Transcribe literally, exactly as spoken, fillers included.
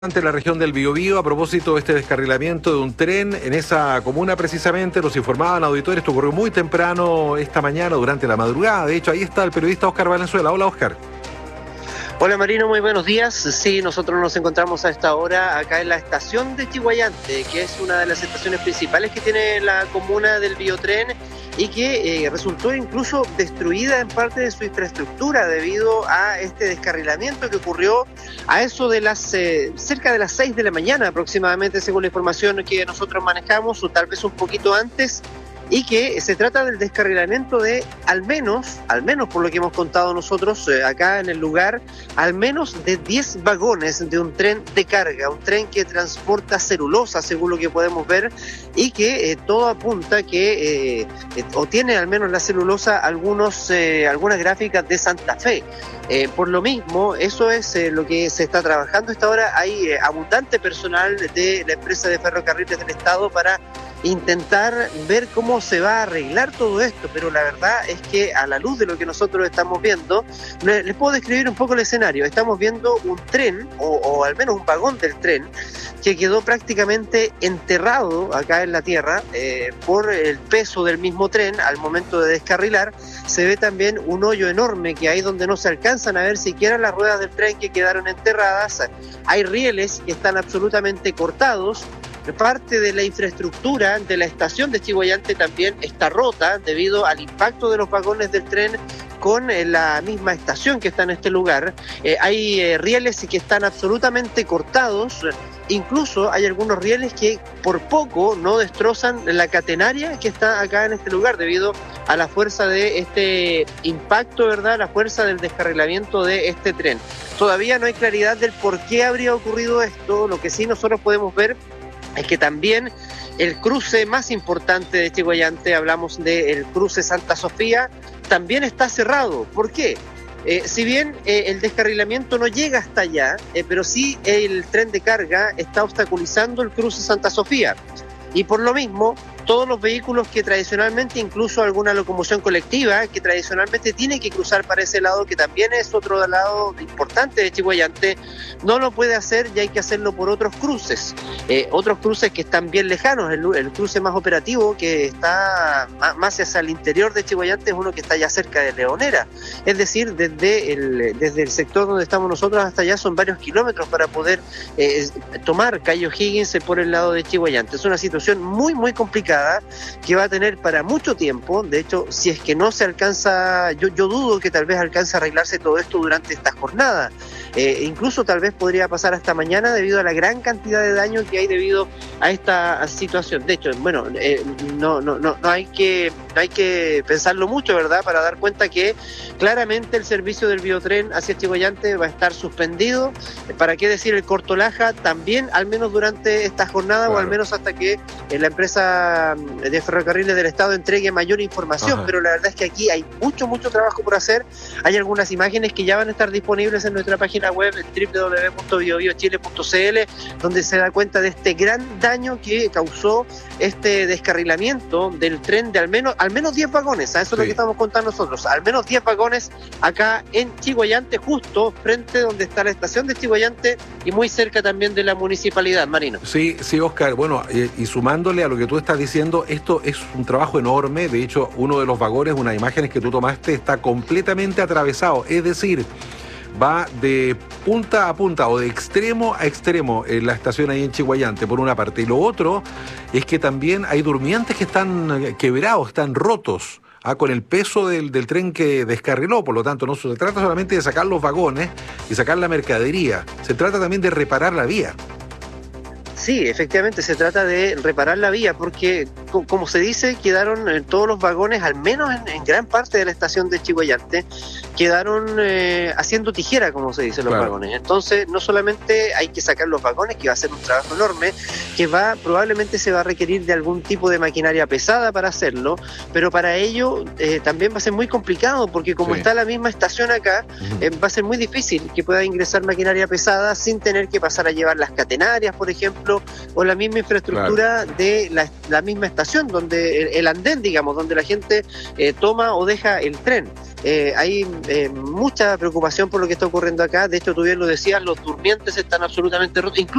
Ante la región del Biobío, a propósito de este descarrilamiento de un tren en esa comuna precisamente, nos informaban auditores, esto ocurrió muy temprano esta mañana durante la madrugada. De hecho, ahí está el periodista Oscar Valenzuela. Hola, Oscar. Hola Marino, muy buenos días. Sí, nosotros nos encontramos a esta hora acá en la estación de Chiguayante, que es una de las estaciones principales que tiene la comuna del Biotren y que eh, resultó incluso destruida en parte de su infraestructura debido a este descarrilamiento que ocurrió a eso de las eh, cerca de las seis de la mañana aproximadamente, según la información que nosotros manejamos, o tal vez un poquito antes, y que se trata del descarrilamiento de al menos, al menos por lo que hemos contado nosotros eh, acá en el lugar, al menos de diez vagones de un tren de carga, un tren que transporta celulosa, según lo que podemos ver, y que eh, todo apunta que, eh, eh, o tiene al menos la celulosa algunos, eh, algunas gráficas de Santa Fe. Eh, por lo mismo, eso es eh, lo que se está trabajando esta hora. Hay eh, abundante personal de la empresa de ferrocarriles del Estado para intentar ver cómo se va a arreglar todo esto, pero la verdad es que a la luz de lo que nosotros estamos viendo, les puedo describir un poco el escenario. Estamos viendo un tren, o, o al menos un vagón del tren, que quedó prácticamente enterrado acá en la tierra eh, por el peso del mismo tren al momento de descarrilar. Se ve también un hoyo enorme que hay donde no se alcanzan a ver siquiera las ruedas del tren que quedaron enterradas. Hay rieles que están absolutamente cortados. Parte de la infraestructura de la estación de Chiguayante también está rota debido al impacto de los vagones del tren con eh, la misma estación que está en este lugar. Eh, hay eh, rieles que están absolutamente cortados. Incluso hay algunos rieles que por poco no destrozan la catenaria que está acá en este lugar debido a la fuerza de este impacto, ¿verdad? La fuerza del descarrilamiento de este tren. Todavía no hay claridad del por qué habría ocurrido esto. Lo que sí nosotros podemos ver es que también el cruce más importante de Chiguayante, hablamos del cruce Santa Sofía, también está cerrado. ¿Por qué? Eh, si bien eh, el descarrilamiento no llega hasta allá, eh, pero sí el tren de carga está obstaculizando el cruce Santa Sofía. Y por lo mismo, todos los vehículos que tradicionalmente, incluso alguna locomoción colectiva, que tradicionalmente tiene que cruzar para ese lado, que también es otro lado importante de Chiguayante, no lo puede hacer y hay que hacerlo por otros cruces. Eh, otros cruces que están bien lejanos. El, el cruce más operativo, que está más hacia el interior de Chiguayante, es uno que está ya cerca de Leonera. Es decir, desde el, desde el sector donde estamos nosotros hasta allá son varios kilómetros para poder eh, tomar Cayo Higgins por el lado de Chiguayante. Es una situación muy, muy complicada que va a tener para mucho tiempo. De hecho, si es que no se alcanza, yo, yo dudo que tal vez alcance a arreglarse todo esto durante esta jornada. Eh, incluso tal vez podría pasar hasta mañana debido a la gran cantidad de daño que hay debido a esta situación. De hecho, bueno, eh, no, no, no, no hay que, no hay que pensarlo mucho, ¿verdad? Para dar cuenta que claramente el servicio del Biotren hacia Chiguayante va a estar suspendido. ¿Para qué decir el Cortolaja? También, al menos durante esta jornada, claro, o al menos hasta que eh, la empresa de ferrocarriles del Estado entregue mayor información. Ajá. Pero la verdad es que aquí hay mucho, mucho trabajo por hacer. Hay algunas imágenes que ya van a estar disponibles en nuestra página web doble u doble u doble u punto bio bio chile punto c l, donde se da cuenta de este gran daño que causó este descarrilamiento del tren de al menos al menos diez vagones. A eso sí, es lo que estamos contando nosotros. Al menos diez vagones acá en Chiguayante, justo frente donde está la estación de Chiguayante y muy cerca también de la municipalidad, Marino. Sí, sí, Oscar. Bueno, y, y sumándole a lo que tú estás diciendo, esto es un trabajo enorme. De hecho, uno de los vagones, unas imágenes que tú tomaste, está completamente atravesado. Es decir, va de punta a punta o de extremo a extremo en la estación ahí en Chiguayante, por una parte. Y lo otro es que también hay durmientes que están quebrados, están rotos, ¿ah? Con el peso del, del tren que descarriló. Por lo tanto, no se trata solamente de sacar los vagones y sacar la mercadería, se trata también de reparar la vía. Sí, efectivamente, se trata de reparar la vía porque, como se dice, quedaron en todos los vagones, al menos en, en gran parte de la estación de Chiguayante, quedaron eh, haciendo tijera, como se dice, los claro. vagones. Entonces, no solamente hay que sacar los vagones, que va a ser un trabajo enorme, que va probablemente se va a requerir de algún tipo de maquinaria pesada para hacerlo, pero para ello eh, también va a ser muy complicado, porque como sí. está la misma estación acá, uh-huh. eh, va a ser muy difícil que pueda ingresar maquinaria pesada sin tener que pasar a llevar las catenarias, por ejemplo, o la misma infraestructura claro. de la, la misma estación, donde el, el andén, digamos, donde la gente eh, toma o deja el tren. Eh, hay eh, mucha preocupación por lo que está ocurriendo acá. De hecho, tú bien lo decías, los durmientes están absolutamente rotos. Incluso